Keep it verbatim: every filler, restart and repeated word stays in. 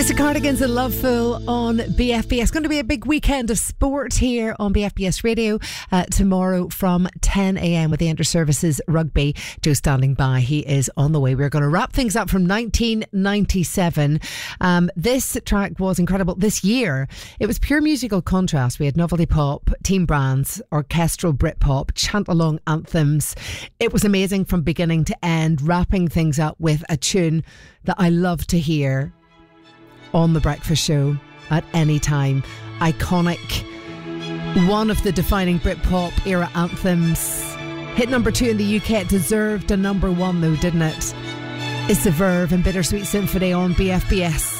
Classic Cardigans and Loveful on B F B S. It's going to be a big weekend of sport here on B F B S Radio uh, tomorrow from ten a.m. with the Inter-Services Rugby. Joe standing by. He is on the way. We're going to wrap things up from nineteen ninety-seven. Um, this track was incredible. This year, it was pure musical contrast. We had novelty pop, teen brands, orchestral Britpop, chant-along anthems. It was amazing from beginning to end, wrapping things up with a tune that I love to hear on The Breakfast Show at any time. Iconic, one of the defining Britpop era anthems. Hit number two in the U K. It deserved a number one though, didn't it? It's the Verve and Bittersweet Symphony on B F B S.